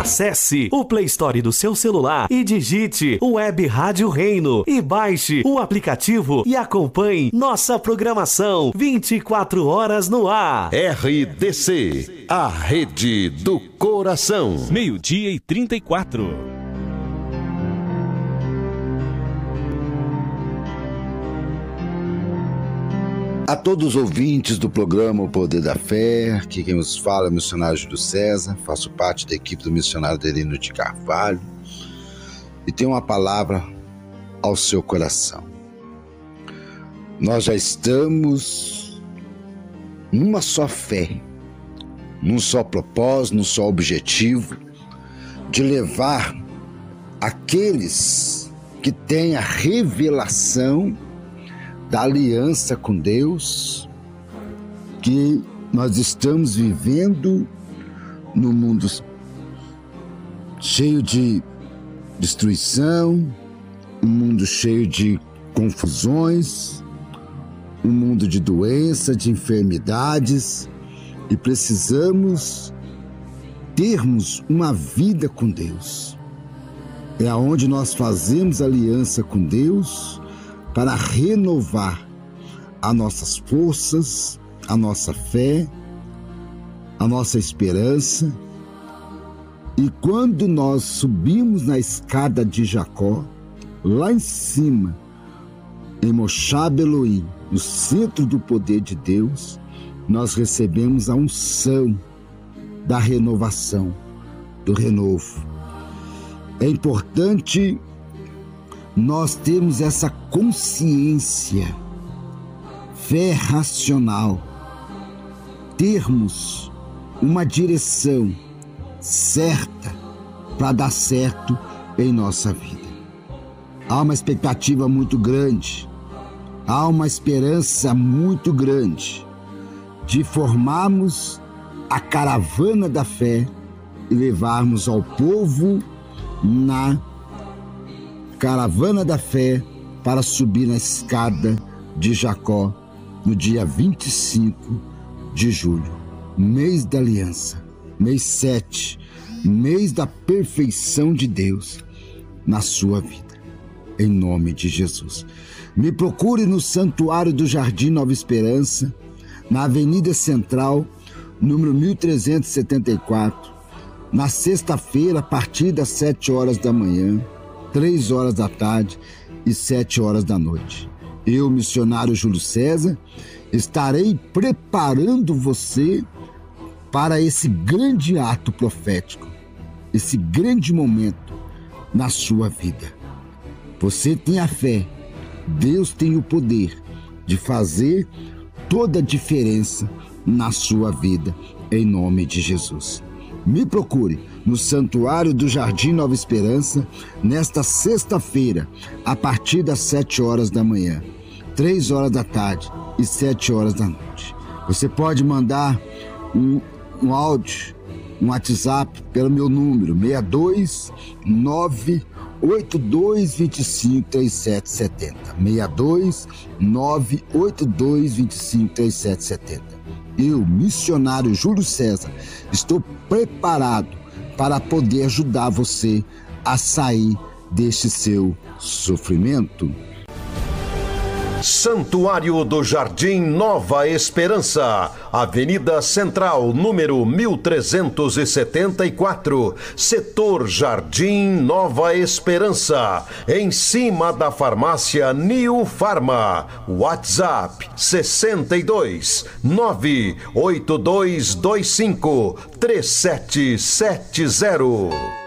Acesse o Play Store do seu celular e digite Web Rádio Reino e baixe o aplicativo e acompanhe nossa programação 24 horas no ar. RDC, a rede do coração. 12:34. A todos os ouvintes do programa O Poder da Fé, aqui quem nos fala é o missionário Júlio César, faço parte da equipe do missionário Adelino de Carvalho e tenho uma palavra ao seu coração. Nós já estamos numa só fé, num só propósito, num só objetivo de levar aqueles que têm a revelação da aliança com Deus, que nós estamos vivendo num mundo cheio de destruição, um mundo cheio de confusões, um mundo de doença, de enfermidades, e precisamos termos uma vida com Deus. É aonde nós fazemos aliança com Deus para renovar as nossas forças, a nossa fé, a nossa esperança. E quando nós subimos na escada de Jacó, lá em cima, em Moshab Elohim, no centro do poder de Deus, nós recebemos a unção da renovação, do renovo. É importante nós temos essa consciência, fé racional, termos uma direção certa para dar certo em nossa vida. Há uma expectativa muito grande, há uma esperança muito grande de formarmos a caravana da fé e levarmos ao povo na caravana da fé para subir na escada de Jacó no dia 25 de julho, mês da aliança, mês 7, mês da perfeição de Deus na sua vida, em nome de Jesus. Me procure no Santuário do Jardim Nova Esperança, na Avenida Central, número 1374, na sexta-feira, a partir das 7 horas da manhã, 3 horas da tarde e 7 horas da noite. Eu, missionário Júlio César, estarei preparando você para esse grande ato profético, esse grande momento na sua vida. Você tem a fé, Deus tem o poder de fazer toda a diferença na sua vida, em nome de Jesus. Me procure no Santuário do Jardim Nova Esperança, nesta sexta-feira, a partir das 7 horas da manhã, 3 horas da tarde e 7 horas da noite. Você pode mandar um áudio, um WhatsApp pelo meu número 62982253770. 62982253770. Eu, missionário Júlio César, estou preparado para poder ajudar você a sair deste seu sofrimento. Santuário do Jardim Nova Esperança, Avenida Central, número 1374, Setor Jardim Nova Esperança, em cima da farmácia New Farma. WhatsApp 62 98225 3770.